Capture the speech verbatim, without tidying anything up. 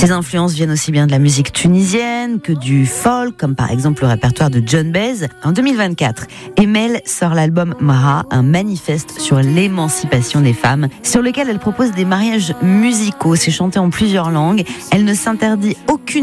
Ses influences viennent aussi bien de la musique tunisienne que du folk, comme par exemple le répertoire de John Baez. En deux mille vingt-quatre, Emel sort l'album Mara, un manifeste sur l'émancipation des femmes, sur lequel elle propose des mariages musicaux. C'est chanté en plusieurs langues. Elle ne s'interdit aucune